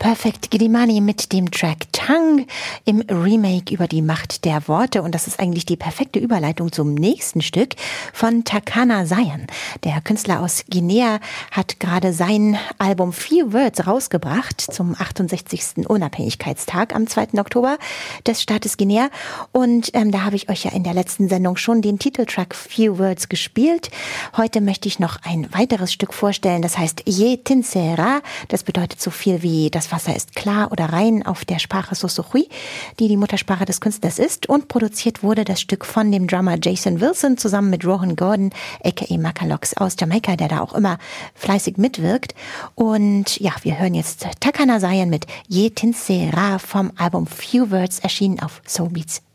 Perfect Gilimani mit dem Track Tongue im Remake über die Macht der Worte. Und das ist eigentlich die perfekte Überleitung zum nächsten Stück von Takana Zion. Der Künstler aus Guinea hat gerade sein Album Few Words rausgebracht zum 68. Unabhängigkeitstag am 2. Oktober des Staates Guinea. Und da habe ich euch ja in der letzten Sendung schon den Titeltrack Few Words gespielt. Heute möchte ich noch ein weiteres Stück vorstellen. Das heißt Ye Tinsera. Das bedeutet so viel wie das Wasser ist klar oder rein auf der Sprache Sosokhui, die die Muttersprache des Künstlers ist. Und produziert wurde das Stück von dem Drummer Jason Wilson zusammen mit Rohan Gordon, a.k.a. Makalox aus Jamaika, der da auch immer fleißig mitwirkt. Und ja, wir hören jetzt Takana Zion mit Ye Tinsera vom Album Few Words, erschienen auf Soul Beats